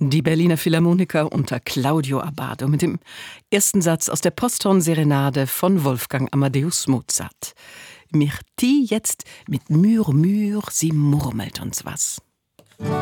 Die Berliner Philharmoniker unter Claudio Abbado mit dem ersten Satz aus der Postton-Serenade von Wolfgang Amadeus Mozart. Myrtille jetzt mit Murmur, sie murmelt uns was.